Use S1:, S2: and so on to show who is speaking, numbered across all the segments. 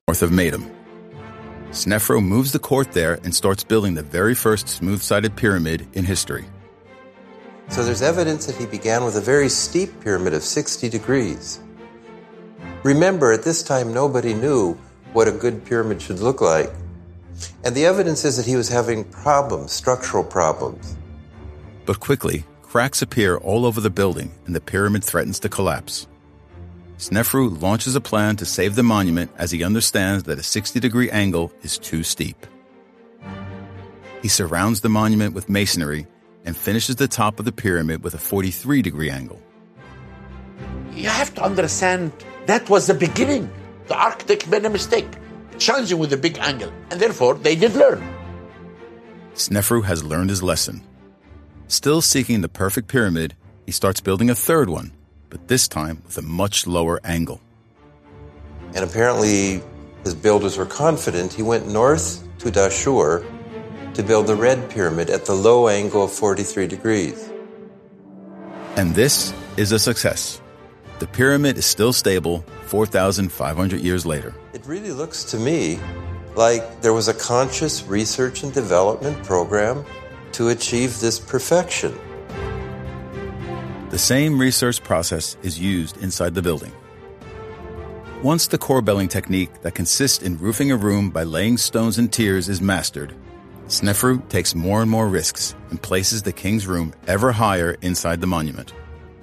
S1: north of Meidum. Snefru moves the court there and starts building the very first smooth-sided pyramid in history.
S2: So there's evidence that he began with a very steep pyramid of 60 degrees. Remember, at this time, nobody knew what a good pyramid should look like. And the evidence is that he was having problems, structural problems.
S1: But quickly, cracks appear all over the building and the pyramid threatens to collapse. Snefru launches a plan to save the monument as he understands that a 60-degree angle is too steep. He surrounds the monument with masonry and finishes the top of the pyramid with a 43-degree angle.
S3: You have to understand that was the beginning. The architect made a mistake, challenging with a big angle, and therefore they did learn.
S1: Snefru has learned his lesson. Still seeking the perfect pyramid, he starts building a third one, but this time with a much lower angle.
S2: And apparently his builders were confident. He went north to Dashur to build the red pyramid at the low angle of 43 degrees.
S1: And this is a success. The pyramid is still stable 4,500 years later.
S2: It really looks to me like there was a conscious research and development program to achieve this perfection.
S1: The same research process is used inside the building. Once the corbelling technique that consists in roofing a room by laying stones and tiers is mastered, Snefru takes more and more risks and places the king's room ever higher inside the monument.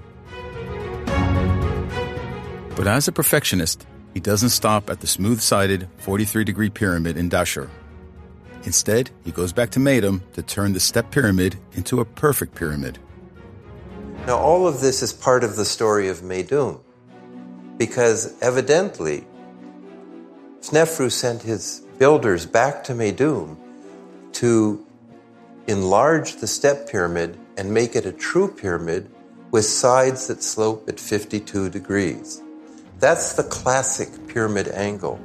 S1: But as a perfectionist, he doesn't stop at the smooth-sided 43-degree pyramid in Dashur. Instead, he goes back to Meidum to turn the step pyramid into a perfect pyramid.
S2: Now, all of this is part of the story of Meidum, because evidently, Snefru sent his builders back to Meidum to enlarge the step pyramid and make it a true pyramid with sides that slope at 52 degrees. That's the classic pyramid angle.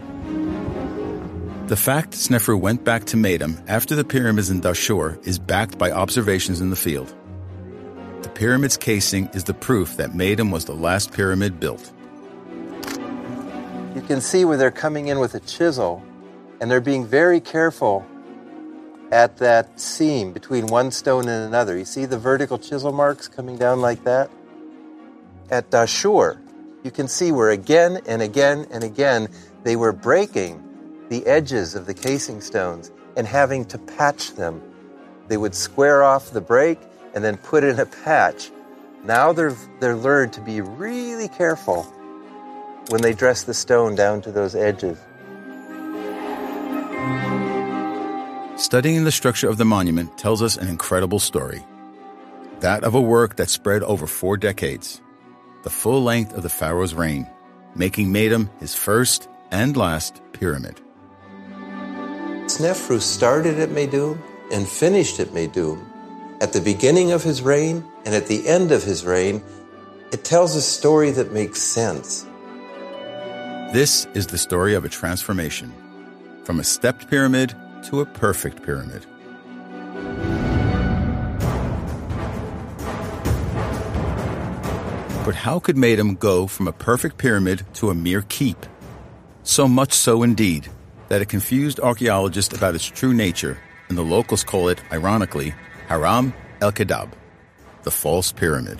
S1: The fact Snefru went back to Meidum after the pyramids in Dashur is backed by observations in the field. The pyramid's casing is the proof that Meidum was the last pyramid built.
S2: You can see where they're coming in with a chisel, and they're being very careful at that seam between one stone and another. You see the vertical chisel marks coming down like that? At Dashur, you can see where again and again and again they were breaking the edges of the casing stones and having to patch them. They would square off the break and then put in a patch. Now they're learned to be really careful when they dress the stone down to those edges.
S1: Studying the structure of the monument tells us an incredible story. That of a work that spread over 4 decades, the full length of the pharaoh's reign, making Meidum his first and last pyramid.
S2: Snefru started at Meidum and finished at Meidum. At the beginning of his reign and at the end of his reign, it tells a story that makes sense.
S1: This is the story of a transformation, from a stepped pyramid to a perfect pyramid. But how could Meidum go from a perfect pyramid to a mere keep? So much so indeed that it confused archaeologists about its true nature, and the locals call it, ironically, Haram el-Kedab, the false pyramid.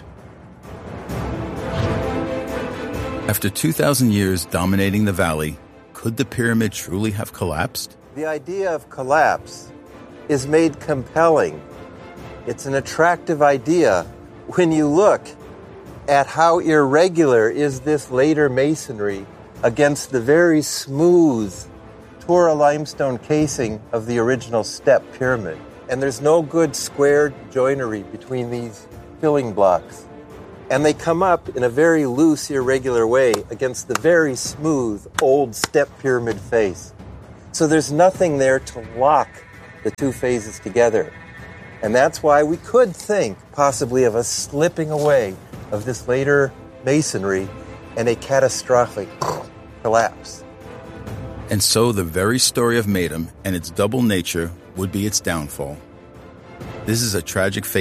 S1: After 2,000 years dominating the valley, could the pyramid truly have collapsed?
S2: The idea of collapse is made compelling. It's an attractive idea when you look at how irregular is this later masonry against the very smooth Tora limestone casing of the original step pyramid. And there's no good square joinery between these filling blocks. And they come up in a very loose, irregular way against the very smooth, old step pyramid face. So there's nothing there to lock the two phases together. And that's why we could think possibly of a slipping away of this later masonry and a catastrophic collapse.
S1: And so the very story of Meidum and its double nature would be its downfall. This is a tragic fate